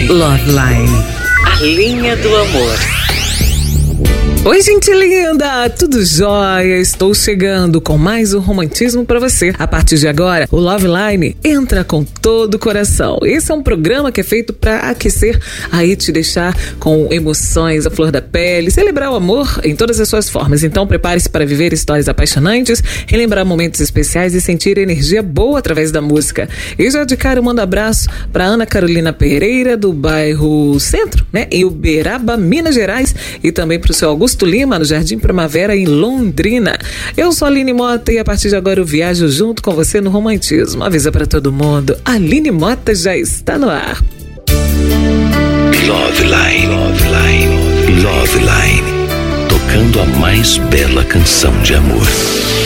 Loveline, a linha do amor. Oi, gente linda, tudo jóia? Estou chegando com mais um romantismo pra você. A partir de agora, o Loveline entra com todo o coração. Esse é um programa que é feito pra aquecer, aí te deixar com emoções à flor da pele, celebrar o amor em todas as suas formas. Então prepare-se para viver histórias apaixonantes, relembrar momentos especiais e sentir energia boa através da música. E já de cara eu mando abraço pra Ana Carolina Pereira, do bairro Centro, em Uberaba, Minas Gerais, e também pro seu Augusto Lima, no Jardim Primavera, em Londrina. Eu sou a Aline Mota e a partir de agora eu viajo junto com você no romantismo. Avisa pra todo mundo, a Aline Mota já está no ar. Loveline, Loveline, Loveline, tocando a mais bela canção de amor.